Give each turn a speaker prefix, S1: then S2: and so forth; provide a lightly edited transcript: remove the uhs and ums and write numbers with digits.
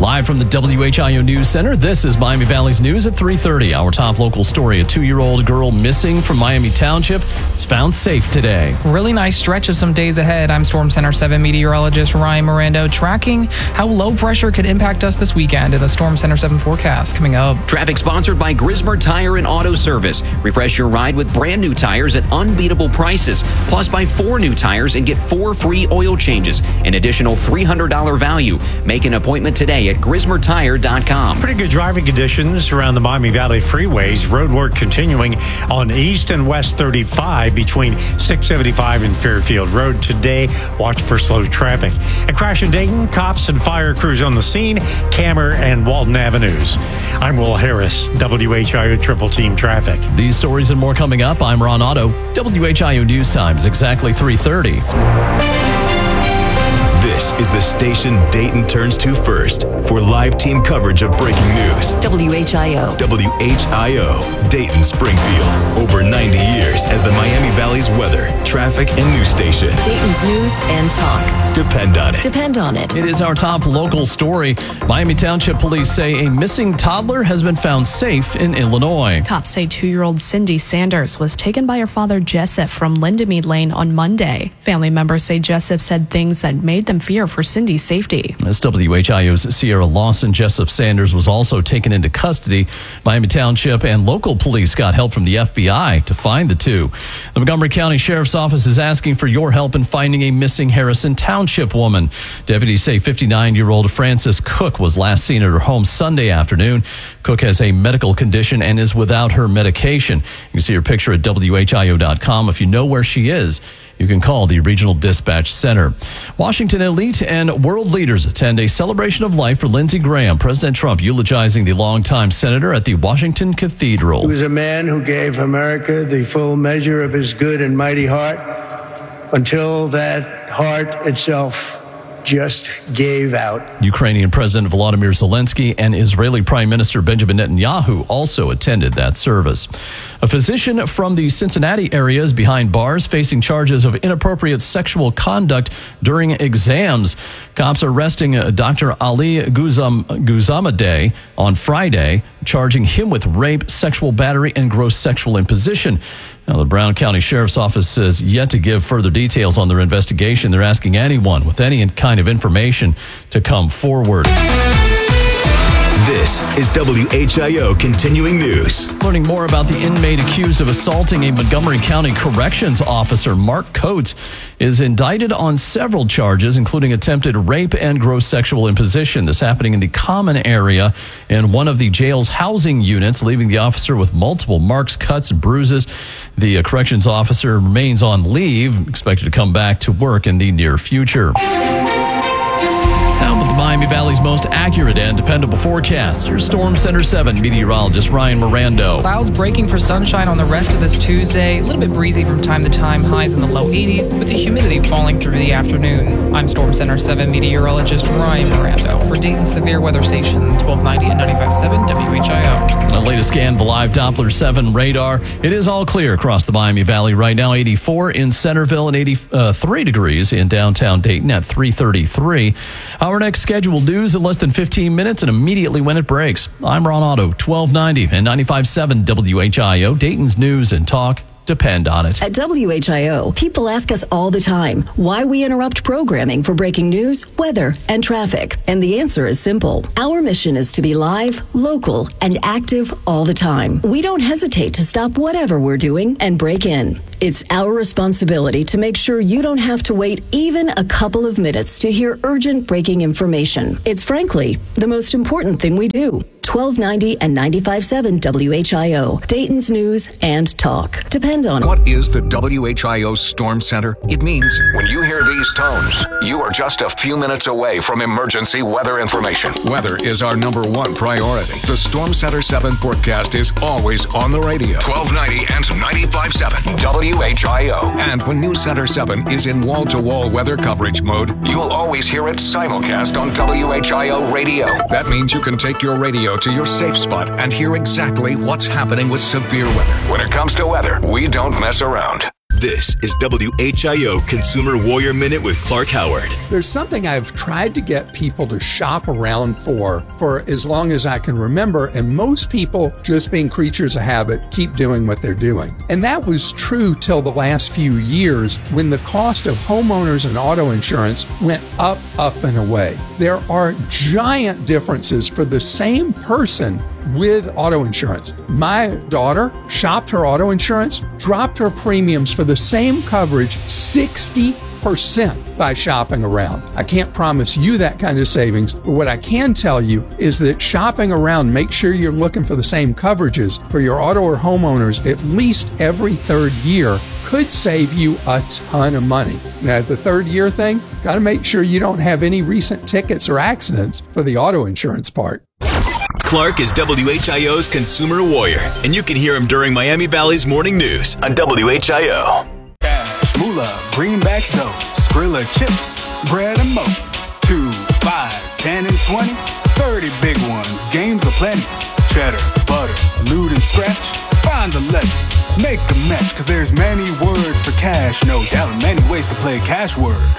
S1: Live from the WHIO News Center, this is Miami Valley's News at 3:30. Our top local story, a 2-year-old girl missing from Miami Township is found safe today.
S2: Really nice stretch of some days ahead. I'm Storm Center 7 meteorologist Ryan Mirando, tracking how low pressure could impact us this weekend in the Storm Center 7 forecast coming up.
S3: Traffic sponsored by Grismer Tire and Auto Service. Refresh your ride with brand new tires at unbeatable prices. Plus, buy 4 new tires and get 4 free oil changes. An additional $300 value. Make an appointment today at GrismerTire.com.
S4: Pretty good driving conditions around the Miami Valley freeways. Road work continuing on East and West 35 between 675 and Fairfield Road today. Watch for slow traffic. A crash in Dayton, cops and fire crews on the scene, Camer and Walton Avenues. I'm Will Harris, WHIO Triple Team Traffic.
S1: These stories and more coming up. I'm Ron Otto. WHIO News Time is exactly 3:30.
S5: This is the station Dayton turns to first for live team coverage of breaking news.
S6: WHIO.
S5: WHIO, Dayton Springfield. Over 90 years as the Miami Valley's weather, traffic, and news station.
S6: Dayton's news and talk.
S5: Depend on it.
S6: Depend on it.
S1: It is our top local story. Miami Township police say a missing toddler has been found safe in Illinois.
S7: Cops say 2-year-old Cindy Sanders was taken by her father Jessup from Lindamead Lane on Monday. Family members say Jessup said things that made them fear for Cindy's safety.
S1: As WHIO's Sierra Lawson, Jessup Sanders was also taken into custody. Miami Township and local police got help from the FBI to find the two. The Montgomery County Sheriff's Office is asking for your help in finding a missing Harrison Township woman. Deputies say 59-year-old Frances Cook was last seen at her home Sunday afternoon. Cook has a medical condition and is without her medication. You can see her picture at WHIO.com. If you know where she is, you can call the Regional Dispatch Center. Washington elite and world leaders attend a celebration of life for Lindsey Graham. President Trump eulogizing the longtime senator at the Washington Cathedral.
S8: He was a man who gave America the full measure of his good and mighty heart until that heart itself just gave out.
S1: Ukrainian President Volodymyr Zelensky and Israeli Prime Minister Benjamin Netanyahu also attended that service. A physician from the Cincinnati area is behind bars facing charges of inappropriate sexual conduct during exams. Cops are arresting Dr. Ali Ghuzamadeh on Friday, charging him with rape, sexual battery, and gross sexual imposition. Now, the Brown County Sheriff's Office has yet to give further details on their investigation. They're asking anyone with any kind of information to come forward.
S5: This is WHIO Continuing News.
S1: Learning more about the inmate accused of assaulting a Montgomery County Corrections officer, Mark Coates, is indicted on several charges, including attempted rape and gross sexual imposition. This happening in the common area in one of the jail's housing units, leaving the officer with multiple marks, cuts, and bruises. The corrections officer remains on leave, expected to come back to work in the near future. Now with the Miami Valley's most accurate and dependable forecast, your Storm Center 7 meteorologist Ryan Mirando.
S2: Clouds breaking for sunshine on the rest of this Tuesday. A little bit breezy from time to time, highs in the low 80s, with the humidity falling through the afternoon. I'm Storm Center 7 meteorologist Ryan Mirando for Dayton's Severe Weather Station, 1290 and 95.7 WHIO.
S1: The latest scan, the live Doppler 7 radar. It is all clear across the Miami Valley right now. 84 in Centerville and 83 degrees in downtown Dayton at 3:33. Our next scheduled news in less than 15 minutes and immediately when it breaks. I'm Ron Otto, 1290 and 95.7 WHIO, Dayton's News and Talk. Depend on it.
S6: At WHIO, people ask us all the time why we interrupt programming for breaking news, weather, and traffic. And the answer is simple. Our mission is to be live, local, and active all the time. We don't hesitate to stop whatever we're doing and break in. It's our responsibility to make sure you don't have to wait even a couple of minutes to hear urgent breaking information. It's frankly the most important thing we do. 1290 and 95.7 WHIO, Dayton's News and Talk. Depend on it.
S9: What is the WHIO Storm Center? It means when you hear these tones, you are just a few minutes away from emergency weather information. Weather is our #1 priority. The Storm Center 7 forecast is always on the radio. 1290 and 95.7 WHIO. And when News Center 7 is in wall-to-wall weather coverage mode, you'll always hear it simulcast on WHIO radio. That means you can take your radio to your safe spot and hear exactly what's happening with severe weather. When it comes to weather, we don't mess around.
S5: This is WHIO Consumer Warrior Minute with Clark Howard.
S10: There's something I've tried to get people to shop around for as long as I can remember, and most people, just being creatures of habit, keep doing what they're doing. And that was true till the last few years when the cost of homeowners and auto insurance went up and away. There are giant differences for the same person with auto insurance. My daughter shopped her auto insurance, dropped her premiums for the same coverage 60% by shopping around. I can't promise you that kind of savings, but what I can tell you is that shopping around, make sure you're looking for the same coverages for your auto or homeowners at least every third year could save you a ton of money. Now, the third year thing, got to make sure you don't have any recent tickets or accidents for the auto insurance part.
S5: Clark is WHIO's Consumer Warrior, and you can hear him during Miami Valley's morning news on WHIO.
S11: Cash, moolah, greenbacks dough, Skrilla chips, bread and mo. 2, 5, 10 and 20, 30 big ones, games aplenty. Cheddar, butter, loot and scratch, find the letters, make a match, cause there's many words for cash, no doubt, many ways to play cash word.